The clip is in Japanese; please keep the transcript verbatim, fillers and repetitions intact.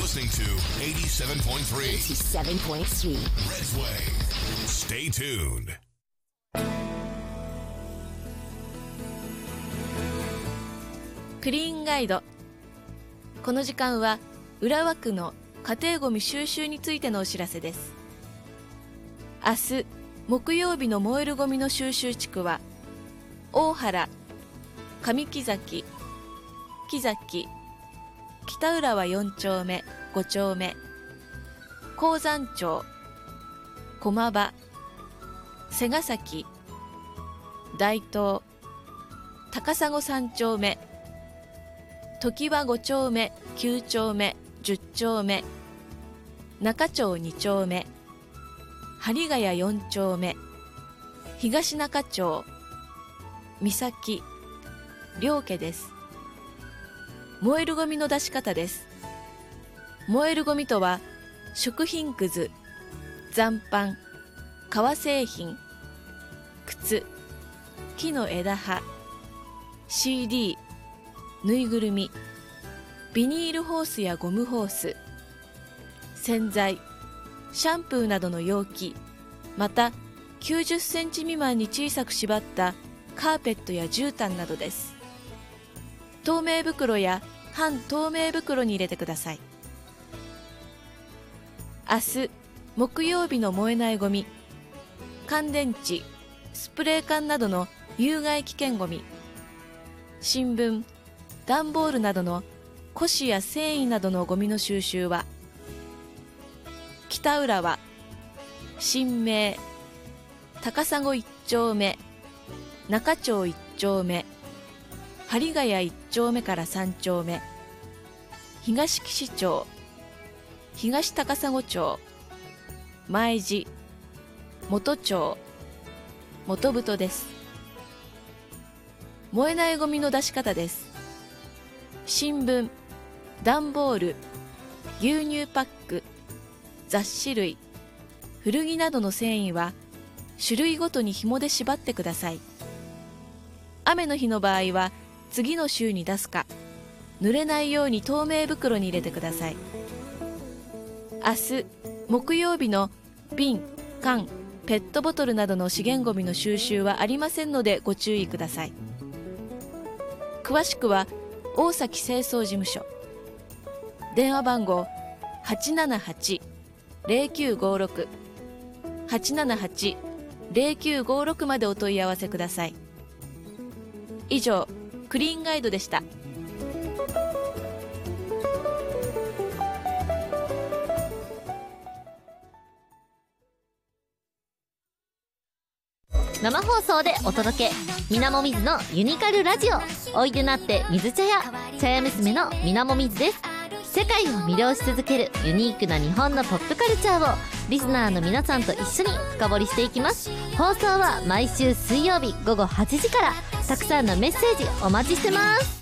listening to eighty-seven point three eighty-seven point three Red's Way. Stay tuned. クリーンガイド。この時間は浦和区の家庭ごみ収集についてのお知らせです。明日木曜日の燃えるゴミの収集地区は大原、上木崎、木崎、北浦和よん丁目、ご丁目、鉱山町、駒場、瀬ヶ崎、大東、高砂さん丁目、常盤ご丁目、きゅう丁目、じゅっ丁目、中町に丁目、針ヶ谷よん丁目、東中町、三崎、両家です。燃えるゴミの出し方です。燃えるゴミとは、食品くず、残飯、革製品、靴、木の枝葉、シーディー、ぬいぐるみ、ビニールホースやゴムホース、洗剤、シャンプーなどの容器、またきゅうじゅっセンチ未満に小さく縛ったカーペットや絨毯などです。透明袋や半透明袋に入れてください。明日木曜日の燃えないゴミ、乾電池、スプレー缶などの有害危険ゴミ、新聞、段ボールなどの古紙や繊維などのゴミの収集は北浦和、新名、高砂いち丁目、中町いち丁目、針ヶ谷いち丁目からさん丁目、東岸町、東高砂町、前地、元町、元太です。燃えないゴミの出し方です。新聞、段ボール、牛乳パック、雑誌類、古着などの繊維は種類ごとに紐で縛ってください。雨の日の場合は次の週に出すか、濡れないように透明袋に入れてください。明日木曜日の瓶、缶、ペットボトルなどの資源ゴミの収集はありませんのでご注意ください。詳しくは大崎清掃事務所、電話番号 はちななはち ゼロきゅうごろく はちななはち ゼロきゅうごろくまでお問い合わせください。以上、クリーンガイドでした。 生放送でお届け、みなもみずのユニカルラジオ。おいでなって水茶屋、茶屋娘のみなもみずです。世界を魅了し続けるユニークな日本のポップカルチャーをリスナーの皆さんと一緒に深掘りしていきます。放送は毎週水曜日午後はちじから。たくさんのメッセージお待ちしてます。